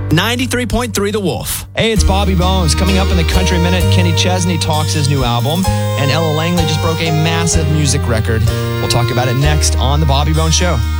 93.3 The Wolf. Hey, it's Bobby Bones. Coming up in the Country Minute, Kenny Chesney talks his new album, and Ella Langley just broke a massive music record. We'll talk about it next on The Bobby Bones Show.